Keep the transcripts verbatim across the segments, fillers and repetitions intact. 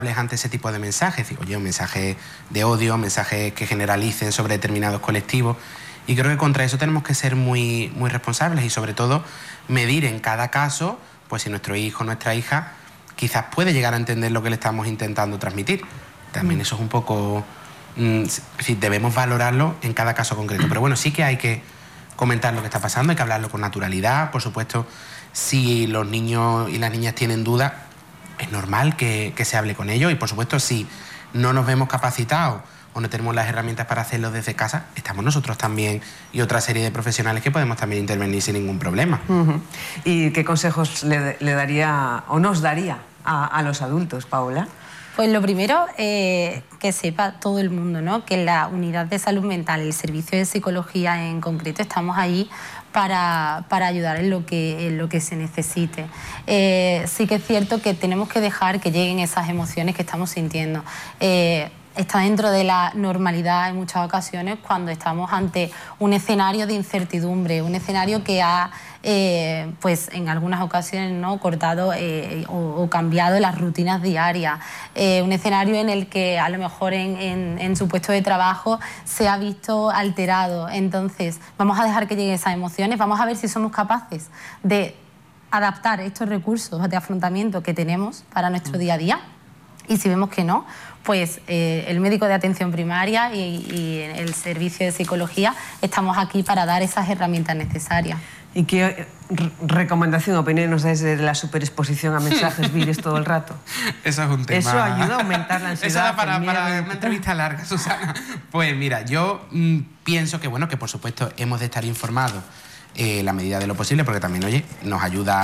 ante ese tipo de mensajes, digo, oye, un mensaje de odio, mensajes que generalicen sobre determinados colectivos, y creo que contra eso tenemos que ser muy, muy responsables y sobre todo medir en cada caso, pues si nuestro hijo o nuestra hija quizás puede llegar a entender lo que le estamos intentando transmitir. También mm. eso es un poco, mm, es decir, debemos valorarlo en cada caso concreto, pero bueno, sí que hay que comentar lo que está pasando, hay que hablarlo con naturalidad, por supuesto, si los niños y las niñas tienen dudas, es normal que, que se hable con ellos y, por supuesto, si no nos vemos capacitados o no tenemos las herramientas para hacerlo desde casa, estamos nosotros también y otra serie de profesionales que podemos también intervenir sin ningún problema. Uh-huh. ¿Y qué consejos le, le daría o nos daría a, a los adultos, Paola? Pues lo primero, eh, que sepa todo el mundo, ¿no?, que la unidad de salud mental, el servicio de psicología en concreto, estamos ahí para, para ayudar en lo que, en lo que se necesite. Eh, sí que es cierto que tenemos que dejar que lleguen esas emociones que estamos sintiendo. Eh, está dentro de la normalidad en muchas ocasiones cuando estamos ante un escenario de incertidumbre, un escenario que ha, eh, pues en algunas ocasiones, ¿no?, cortado eh, o, o cambiado las rutinas diarias, eh, un escenario en el que a lo mejor en, en, en su puesto de trabajo se ha visto alterado. Entonces, vamos a dejar que lleguen esas emociones, vamos a ver si somos capaces de adaptar estos recursos de afrontamiento que tenemos para nuestro día a día. Y si vemos que no, pues eh, el médico de atención primaria y, y el servicio de psicología estamos aquí para dar esas herramientas necesarias. ¿Y qué recomendación, opinión nos da desde la superexposición a mensajes virus todo el rato? Eso es un tema... Eso ayuda a aumentar la ansiedad. Eso da para, para una entrevista larga, Susana. Pues mira, yo mmm, pienso que, bueno, que por supuesto hemos de estar informados en eh, la medida de lo posible, porque también, oye, nos ayuda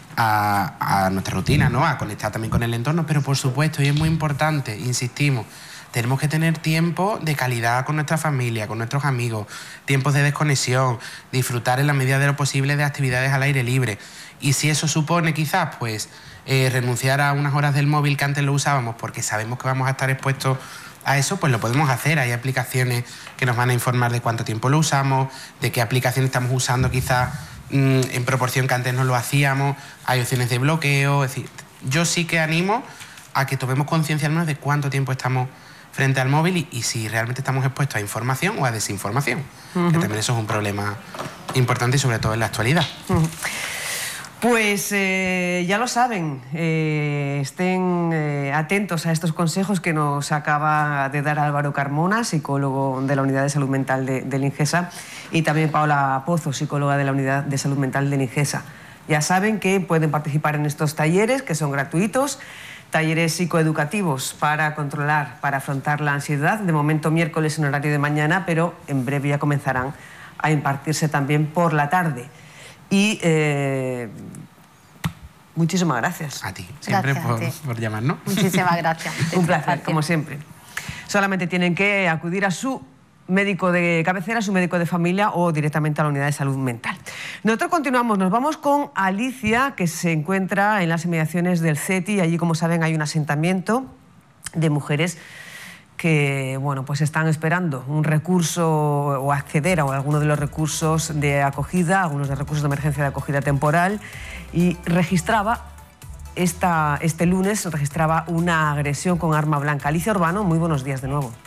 a, a nuestra rutina, ¿no?, a conectar también con el entorno, pero por supuesto, y es muy importante, insistimos, tenemos que tener tiempo de calidad con nuestra familia, con nuestros amigos, tiempos de desconexión, disfrutar en la medida de lo posible de actividades al aire libre. Y si eso supone quizás pues eh, renunciar a unas horas del móvil que antes lo usábamos porque sabemos que vamos a estar expuestos a eso, pues lo podemos hacer. Hay aplicaciones que nos van a informar de cuánto tiempo lo usamos, de qué aplicación estamos usando quizás mmm, en proporción que antes no lo hacíamos, hay opciones de bloqueo. Es decir, yo sí que animo a que tomemos conciencia al menos de cuánto tiempo estamos frente al móvil y, y si realmente estamos expuestos a información o a desinformación, uh-huh. que también eso es un problema importante y sobre todo en la actualidad. Uh-huh. Pues eh, ya lo saben, eh, estén eh, atentos a estos consejos que nos acaba de dar Álvaro Carmona, psicólogo de la Unidad de Salud Mental de, del INGESA, y también Paola Pozo, psicóloga de la Unidad de Salud Mental del INGESA. Ya saben que pueden participar en estos talleres, que son gratuitos, talleres psicoeducativos para controlar, para afrontar la ansiedad, de momento miércoles en horario de mañana, pero en breve ya comenzarán a impartirse también por la tarde. Y eh, muchísimas gracias. A ti, siempre gracias por, a ti. por llamarnos. Muchísimas gracias. Un placer, como siempre. Solamente tienen que acudir a su médico de cabecera, su médico de familia o directamente a la unidad de salud mental. Nosotros continuamos, nos vamos con Alicia, que se encuentra en las inmediaciones del CETI. Allí, como saben, hay un asentamiento de mujeres que, bueno, pues están esperando un recurso o acceder a alguno de los recursos de acogida, algunos de los recursos de emergencia de acogida temporal, y registraba, esta, este lunes, registraba una agresión con arma blanca. Alicia Urbano, muy buenos días de nuevo.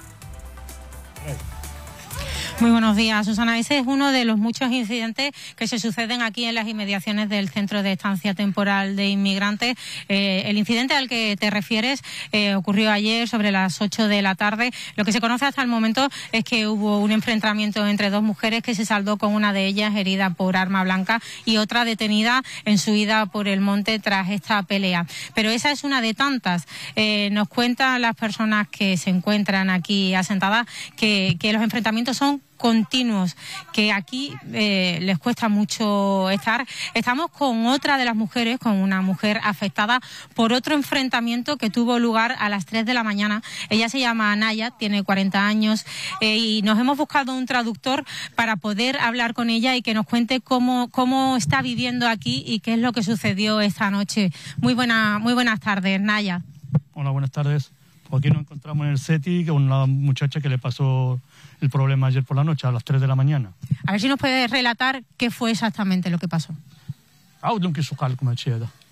Muy buenos días, Susana. Ese es uno de los muchos incidentes que se suceden aquí en las inmediaciones del Centro de Estancia Temporal de Inmigrantes. Eh, el incidente al que te refieres eh, ocurrió ayer sobre las ocho de la tarde. Lo que se conoce hasta el momento es que hubo un enfrentamiento entre dos mujeres que se saldó con una de ellas herida por arma blanca y otra detenida en su ida por el monte tras esta pelea. Pero esa es una de tantas. Eh, nos cuentan las personas que se encuentran aquí asentadas que, que los enfrentamientos son continuos, que aquí eh, les cuesta mucho estar. Estamos con otra de las mujeres, con una mujer afectada por otro enfrentamiento que tuvo lugar a las tres de la mañana. Ella se llama Naya, tiene cuarenta años eh, y nos hemos buscado un traductor para poder hablar con ella y que nos cuente cómo, cómo está viviendo aquí y qué es lo que sucedió esta noche. Muy, buena, muy buenas tardes, Naya. Hola, buenas tardes. Aquí nos encontramos en el CETI con una muchacha que le pasó el problema ayer por la noche, a las tres de la mañana. A ver si nos puedes relatar qué fue exactamente lo que pasó. Ah, dunque su calco, me chiedo.